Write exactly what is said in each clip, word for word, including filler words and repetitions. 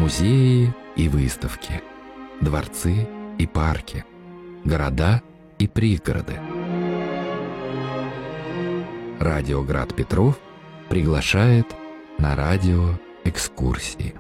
Музеи и выставки, дворцы и парки, города и пригороды. Радио Град Петров приглашает на радиоэкскурсии.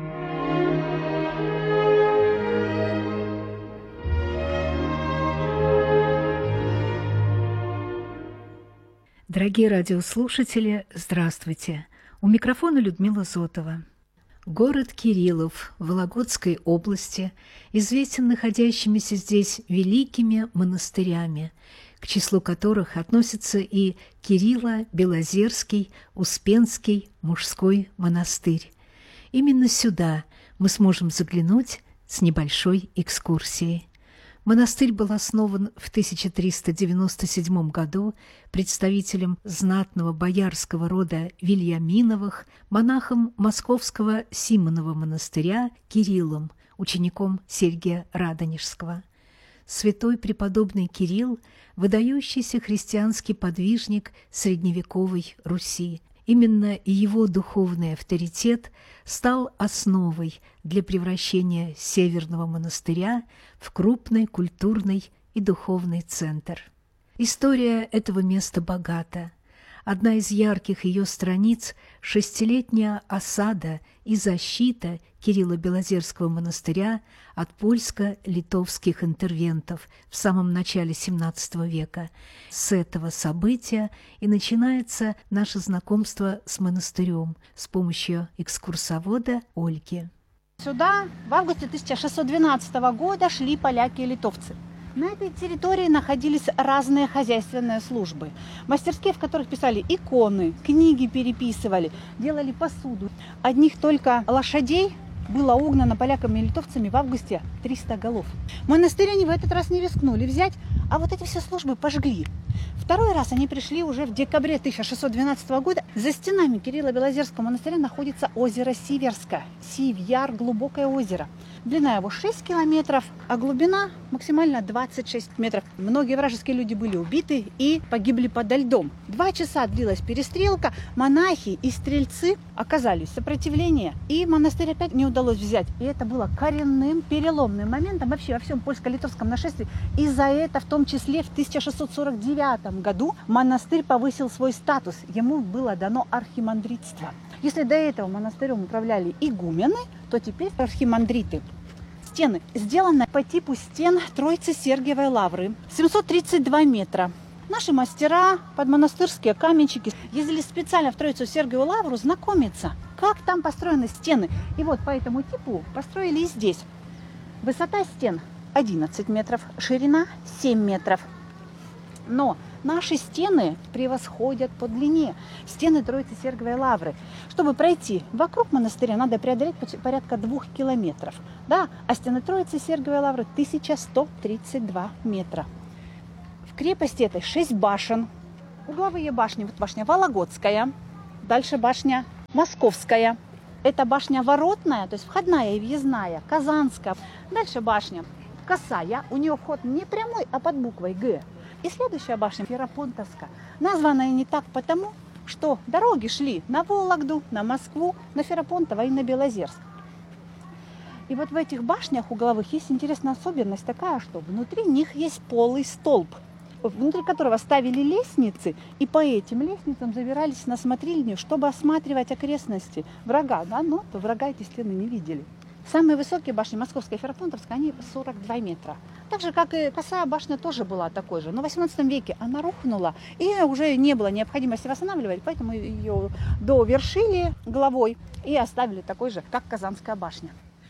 Дорогие радиослушатели, здравствуйте! У микрофона Людмила Зотова. Город Кириллов Вологодской области известен находящимися здесь великими монастырями, к числу которых относятся и Кирилло-Белозерский Успенский мужской монастырь. Именно сюда мы сможем заглянуть с небольшой экскурсией. Монастырь был основан в тысяча триста девяносто седьмом году представителем знатного боярского рода Вильяминовых, монахом Московского Симонова монастыря Кириллом, учеником Сергия Радонежского. Святой преподобный Кирилл – выдающийся христианский подвижник средневековой Руси. Именно его духовный авторитет стал основой для превращения Северного монастыря в крупный культурный и духовный центр. История этого места богата. Одна из ярких ее страниц – шестилетняя осада и защита Кирилло-Белозерского монастыря от польско-литовских интервентов в самом начале семнадцатого века. С этого события и начинается наше знакомство с монастырем с помощью экскурсовода Ольги. Сюда в августе тысяча шестьсот двенадцатого года шли поляки и литовцы. На этой территории находились разные хозяйственные службы. Мастерские, в которых писали иконы, книги переписывали, делали посуду. Одних только лошадей было угнано поляками и литовцами в августе триста голов. Монастырь они в этот раз не рискнули взять, а вот эти все службы пожгли. Второй раз они пришли уже в декабре тысяча шестьсот двенадцатого года. За стенами Кирилло-Белозерского монастыря находится озеро Сиверска. Сивьяр – глубокое озеро. Длина его шесть километров, а глубина максимально двадцать шесть метров. Многие вражеские люди были убиты и погибли подо льдом. Два часа длилась перестрелка. Монахи и стрельцы оказались в сопротивлении, и монастырь опять не удалось взять. И это было коренным, переломным моментом вообще во всем польско-литовском нашествии. И за это, в том числе, в тысяча шестьсот сорок девятом году монастырь повысил свой статус. Ему было дано архимандритство. Если до этого монастырем управляли игумены, то теперь архимандриты. Стены сделаны по типу стен Троицы Сергиевой Лавры. семьсот тридцать два метра. Наши мастера, подмонастырские каменщики ездили специально в Троицу Сергиеву Лавру знакомиться, как там построены стены. И вот по этому типу построили и здесь. Высота стен одиннадцать метров, ширина семь метров. Но наши стены превосходят по длине стены Троицы Сергиевой Лавры. Чтобы пройти вокруг монастыря, надо преодолеть порядка двух километров. Да, а стены Троицы Сергиевой Лавры тысяча сто тридцать два метра. В крепости этой шесть башен. Угловые башни. Вот башня Вологодская, дальше башня Московская. Это башня воротная, то есть входная и въездная, Казанская. Дальше башня Косая. У нее вход не прямой, а под буквой Г. И следующая башня Ферапонтовская. Названная не так потому, что дороги шли на Вологду, на Москву, на Ферапонтово и на Белозерск. И вот в этих башнях угловых есть интересная особенность такая, что внутри них есть полый столб, внутри которого ставили лестницы, и по этим лестницам забирались на смотрильню, чтобы осматривать окрестности врага. Да? Но то врага эти стены не видели. Самые высокие башни, Московская и Ферапонтовская, они сорок два метра. Так же, как и Косая башня тоже была такой же. Но в восемнадцатом веке она рухнула, и уже не было необходимости восстанавливать, поэтому ее довершили головой и оставили такой же, как Казанская башня.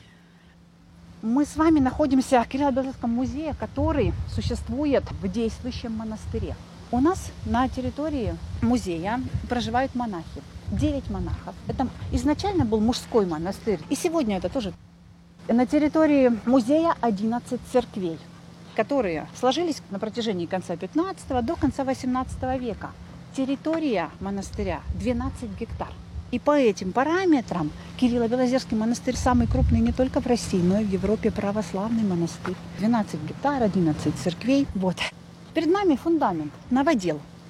Мы с вами находимся в Кирилло-Белозерском музее, который существует в действующем монастыре. У нас на территории музея проживают монахи. Девять монахов. Это изначально был мужской монастырь, и сегодня это тоже. На территории музея одиннадцать церквей, которые сложились на протяжении конца пятнадцатого до конца восемнадцатого века. Территория монастыря двенадцать гектар. И по этим параметрам Кирилло-Белозерский монастырь самый крупный не только в России, но и в Европе православный монастырь. двенадцать гектар, одиннадцать церквей. Вот. Перед нами фундамент, новодел.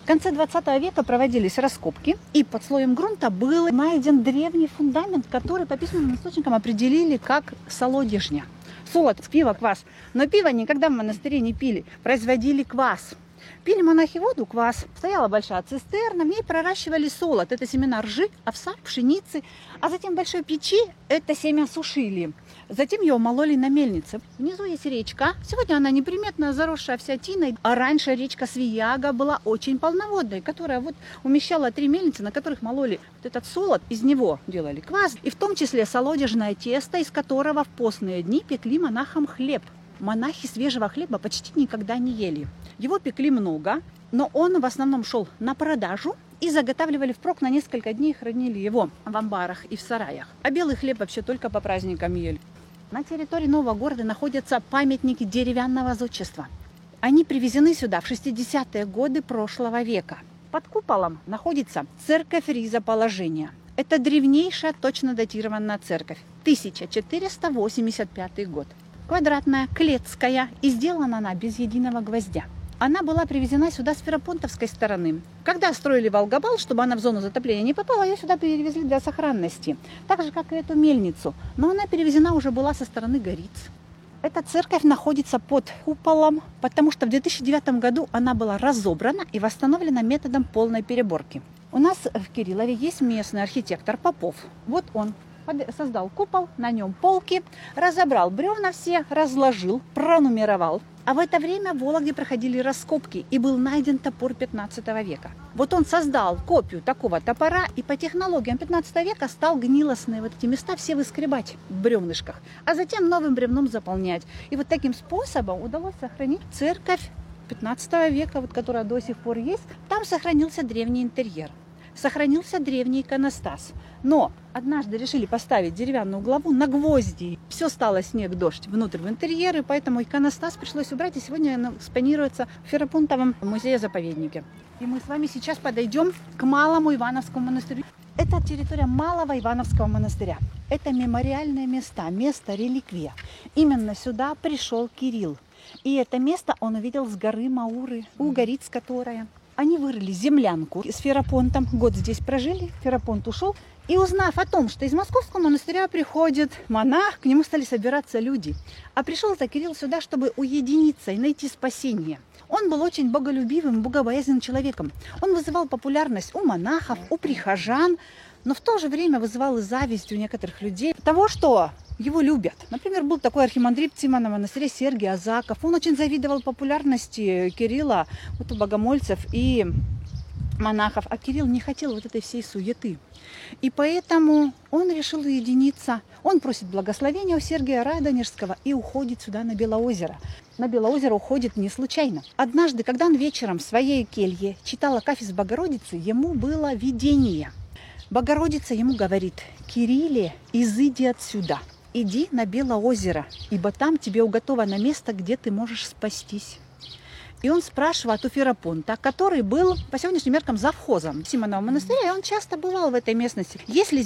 В конце двадцатого века проводились раскопки, и под слоем грунта был найден древний фундамент, который по письменным источникам определили как солодежня. Солод, пиво, квас. Но пиво никогда в монастыре не пили, производили квас. Пили монахи воду, квас. Стояла большая цистерна, в ней проращивали солод. Это семена ржи, овса, пшеницы. А затем в большой печи это семя сушили. Затем ее мололи на мельнице. Внизу есть речка. Сегодня она неприметная, заросшая вся тиной. А раньше речка Свияга была очень полноводной, которая вот умещала три мельницы, на которых мололи вот этот солод. Из него делали квас. И в том числе солодежное тесто, из которого в постные дни пекли монахам хлеб. Монахи свежего хлеба почти никогда не ели. Его пекли много, но он в основном шел на продажу и заготавливали впрок на несколько дней, хранили его в амбарах и в сараях. А белый хлеб вообще только по праздникам ели. На территории нового города находятся памятники деревянного зодчества. Они привезены сюда в шестидесятые годы прошлого века. Под куполом находится церковь Ризоположения. Это древнейшая точно датированная церковь. тысяча четыреста восемьдесят пятый год. Квадратная, клетская, и сделана она без единого гвоздя. Она была привезена сюда с Ферапонтовской стороны. Когда строили Волгобал, чтобы она в зону затопления не попала, ее сюда перевезли для сохранности. Так же, как и эту мельницу. Но она перевезена уже была со стороны Гориц. Эта церковь находится под куполом, потому что в две тысячи девятом году она была разобрана и восстановлена методом полной переборки. У нас в Кириллове есть местный архитектор Попов. Вот он создал купол, на нем полки, разобрал бревна все, разложил, пронумеровал. А в это время в Вологде проходили раскопки, и был найден топор пятнадцатого века. Вот он создал копию такого топора, и по технологиям пятнадцатого века стал гнилостные вот эти места все выскребать в бревнышках, а затем новым бревном заполнять. И вот таким способом удалось сохранить церковь пятнадцатого века, вот, которая до сих пор есть. Там сохранился древний интерьер. Сохранился древний иконостас. Но однажды решили поставить деревянную главу на гвозди. Все стало снег, дождь внутрь в интерьеры, поэтому иконостас пришлось убрать, и сегодня он экспонируется в Ферапонтовом музее-заповеднике. И мы с вами сейчас подойдем к Малому Ивановскому монастырю. Это территория Малого Ивановского монастыря. Это мемориальные места, место-реликвия. Именно сюда пришел Кирилл. И это место он увидел с горы Мауры, у Гориц, которая... Они вырыли землянку с Ферапонтом, год здесь прожили, Ферапонт ушел. И узнав о том, что из московского монастыря приходит монах, к нему стали собираться люди. А пришел-то Кирилл сюда, чтобы уединиться и найти спасение. Он был очень боголюбивым, богобоязненным человеком. Он вызывал популярность у монахов, у прихожан, но в то же время вызывал и зависть у некоторых людей того, что его любят. Например, был такой архимандрит в Тимановом монастыре Сергий Азаков. Он очень завидовал популярности Кирилла вот, у богомольцев и монахов. А Кирилл не хотел вот этой всей суеты. И поэтому он решил уединиться. Он просит благословения у Сергия Радонежского и уходит сюда на Белоозеро. На Белоозеро уходит не случайно. Однажды, когда он вечером в своей келье читал Акафист Богородицы, ему было видение. Богородица ему говорит: «Кирилле, изыди отсюда, иди на Белоозеро, ибо там тебе уготовано место, где ты можешь спастись». И он спрашивает у Ферапонта, который был по сегодняшним меркам завхозом Симонова монастыря, и он часто бывал в этой местности. Если